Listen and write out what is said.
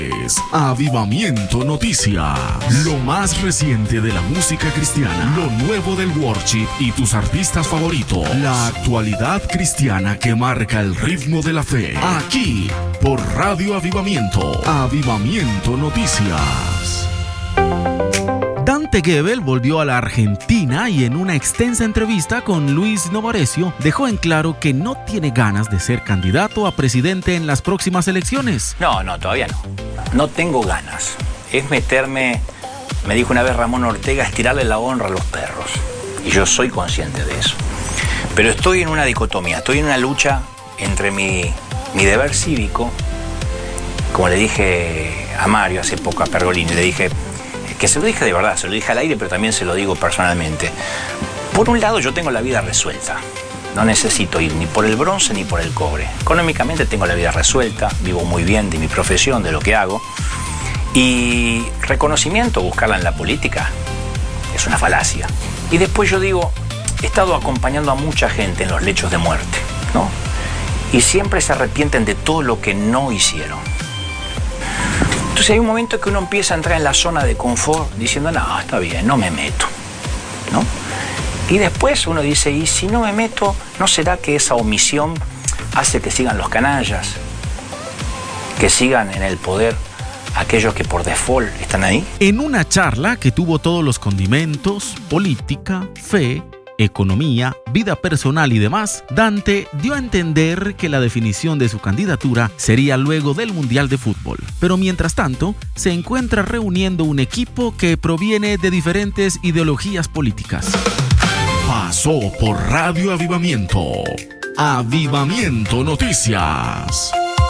Avivamiento Noticias. Lo más reciente de la música cristiana, lo nuevo del worship y tus artistas favoritos. La actualidad cristiana que marca el ritmo de la fe. Aquí, por Radio Avivamiento. Avivamiento Noticias. Dante Gebel volvió a la Argentina y en una extensa entrevista con Luis Novarecio dejó en claro que no tiene ganas de ser candidato a presidente en las próximas elecciones. No, todavía no. No tengo ganas. Es meterme, me dijo una vez Ramón Ortega, estirarle la honra a los perros. Y yo soy consciente de eso. Pero estoy en una dicotomía, estoy en una lucha entre mi deber cívico, como le dije a Mario hace poco, a Pergolini, le dije, que se lo dije de verdad, se lo dije al aire, pero también se lo digo personalmente. Por un lado, yo tengo la vida resuelta. No necesito ir ni por el bronce ni por el cobre. Económicamente tengo la vida resuelta, vivo muy bien de mi profesión, de lo que hago. Y reconocimiento, buscarla en la política, es una falacia. Y después yo digo, he estado acompañando a mucha gente en los lechos de muerte, ¿no? Y siempre se arrepienten de todo lo que no hicieron. Entonces hay un momento que uno empieza a entrar en la zona de confort diciendo, no, está bien, no me meto, ¿no? Y después uno dice, ¿y si no me meto, no será que esa omisión hace que sigan los canallas? Que sigan en el poder aquellos que por default están ahí. En una charla que tuvo todos los condimentos, política, fe, economía, vida personal y demás, Dante dio a entender que la definición de su candidatura sería luego del Mundial de Fútbol. Pero mientras tanto, se encuentra reuniendo un equipo que proviene de diferentes ideologías políticas. Pasó por Radio Avivamiento. Avivamiento Noticias.